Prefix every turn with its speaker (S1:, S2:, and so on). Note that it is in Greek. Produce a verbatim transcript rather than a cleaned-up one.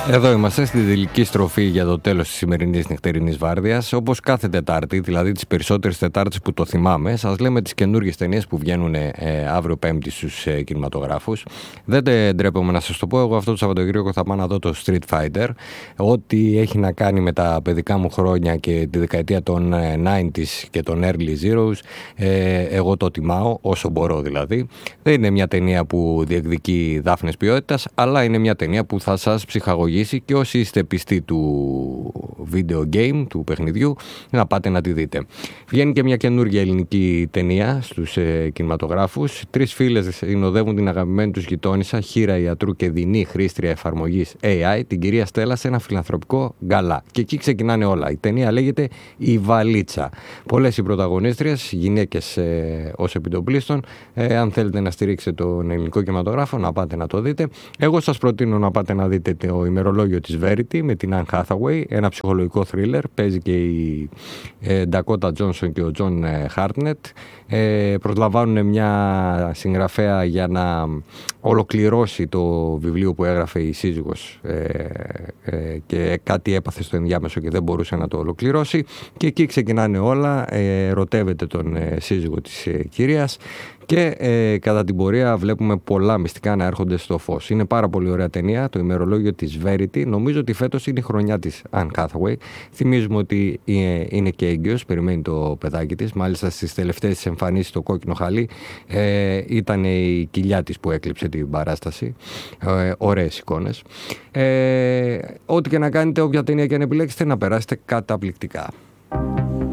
S1: Εδώ είμαστε στην τελική στροφή για το τέλος της σημερινής νυχτερινής βάρδιας. Όπως κάθε Τετάρτη, δηλαδή τις περισσότερες Τετάρτες που το θυμάμαι, σας λέμε τις καινούργιες ταινίες που βγαίνουν ε, αύριο Πέμπτη στους ε, κινηματογράφους. Δεν τε ντρέπομαι να σας το πω, εγώ αυτό το Σαββατοκύριακο θα πάω να δω το Street Fighter. Ό,τι έχει να κάνει με τα παιδικά μου χρόνια και τη δεκαετία των ενενήντα και των early zeros, ε, εγώ το τιμάω όσο μπορώ δηλαδή. Δεν είναι μια ταινία που διεκδικεί δάφνες ποιότητας, αλλά είναι μια ταινία που θα σας ψυχαγωγήσει, και όσοι είστε πιστοί του video game, του παιχνιδιού, να πάτε να τη δείτε. Βγαίνει και μια καινούργια ελληνική ταινία στους ε, κινηματογράφους. Τρεις φίλες συνοδεύουν την αγαπημένη τους γειτόνισσα, χείρα ιατρού και δεινή χρήστρια εφαρμογής έι άι, την κυρία Στέλλα, σε ένα φιλανθρωπικό γκαλά. Και εκεί ξεκινάνε όλα. Η ταινία λέγεται «Η Βαλίτσα». Πολλές οι πρωταγωνίστριες, γυναίκες ε, ως επιτοπλίστων. Ε, αν θέλετε να στηρίξετε τον ελληνικό κινηματογράφο, να πάτε να το δείτε. Εγώ σας προτείνω να πάτε να δείτε το ημερολόγιο της Verity με την Anne Hathaway, ένα ψυχολογικό θρίλερ. Παίζει και η ε, Dakota Johnson και ο John Hartnett. Ε, προσλαμβάνουν μια συγγραφέα για να ολοκληρώσει το βιβλίο που έγραφε η σύζυγος ε, ε, και κάτι έπαθε στο ενδιάμεσο και δεν μπορούσε να το ολοκληρώσει, και εκεί ξεκινάνε όλα. Ε, ερωτεύεται τον ε, σύζυγο της ε, κυρίας και ε, κατά την πορεία βλέπουμε πολλά μυστικά να έρχονται στο φως. Είναι πάρα πολύ ωραία ταινία, το ημερολόγιο της Verity. Νομίζω ότι φέτος είναι η χρονιά της Anne Hathaway. Θυμίζουμε ότι είναι, είναι και έγκυος, περιμένει το παιδάκι της. Μάλιστα στις τελευταίες της εμφανίσεις στο κόκκινο χαλί ε, ήταν η κοιλιά της που έκλειψε την παράσταση. Ε, ωραίες εικόνες. Ε, ό,τι και να κάνετε, όποια ταινία και αν επιλέξετε, να περάσετε καταπληκτικά.